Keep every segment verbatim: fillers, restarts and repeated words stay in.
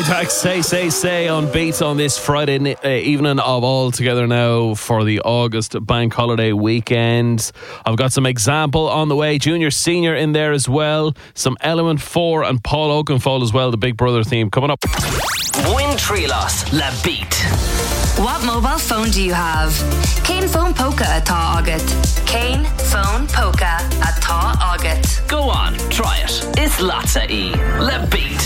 back, say, say, say on Beats on this Friday uh, evening of All Together Now for the August bank holiday weekend. I've got some example on the way, junior, senior in there as well. Some Element four and Paul Oakenfold as well, the Big Brother theme coming up. Win Trilos, La Beat. What mobile phone do you have? Cain Phone Poca atá agat. Cain Phone Poca atá agat. Go on, try it. It's Latza E. La Beat.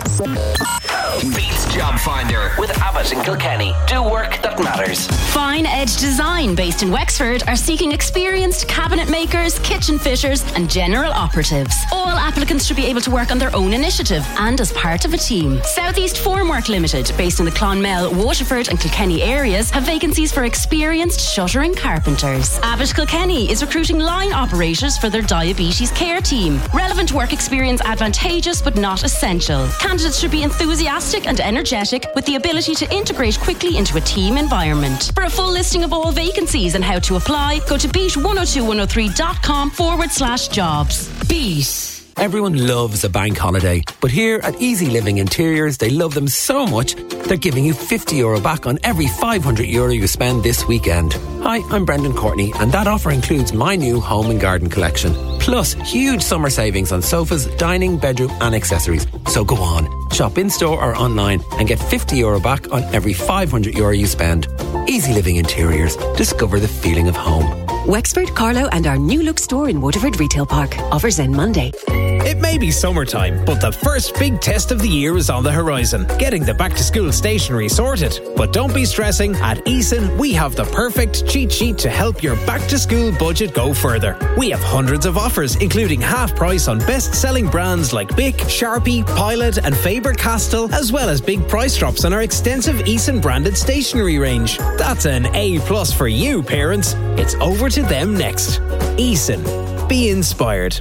Beats Job Finder with Abbott and Kilkenny. Do work that matters. Fine Edge Design, based in Wexford, are seeking experienced cabinet makers, kitchen fitters and general operatives. All applicants should be able to work on their own initiative and as part of a team. Southeast Formwork Limited, based in the Clonmel, Waterford and Kilkenny areas, have vacancies for experienced shuttering carpenters. Abbott Kilkenny is recruiting line operators for their diabetes care team. Relevant work experience advantageous but not essential. Candidates should be enthusiastic and energetic with the ability to integrate quickly into a team environment. For a full listing of all vacancies and how to apply, go to beat one oh two one oh three dot com forward slash jobs. Beat. Everyone loves a bank holiday, but here at Easy Living Interiors, they love them so much, they're giving you fifty euro back on every five hundred euro you spend this weekend. Hi, I'm Brendan Courtney, and that offer includes my new home and garden collection, plus huge summer savings on sofas, dining, bedroom and accessories. So go on, shop in-store or online and get fifty euro back on every five hundred euro you spend. Easy Living Interiors. Discover the feeling of home. Wexford, Carlow and our new look store in Waterford Retail Park. Offers end Monday. It may be summertime, but the first big test of the year is on the horizon. Getting the back to school stationery sorted. But don't be stressing. At Eason, we have the perfect cheat sheet to help your back to school budget go further. We have hundreds of offers, including half price on best selling brands like Bic, Sharpie, Pilot and Faber-Castell, as well as big price drops on our extensive Eason branded stationery range. That's an A plus for you, parents. It's over to them next. Eason. Be inspired.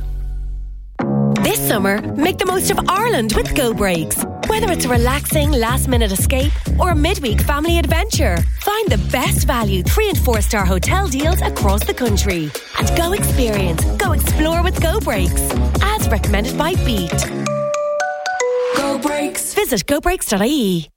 This summer, make the most of Ireland with Go Breaks. Whether it's a relaxing last-minute escape or a midweek family adventure, find the best value three and four star hotel deals across the country. And go experience, go explore with Go Breaks. As recommended by Beat. Go Breaks. Visit go breaks dot I E.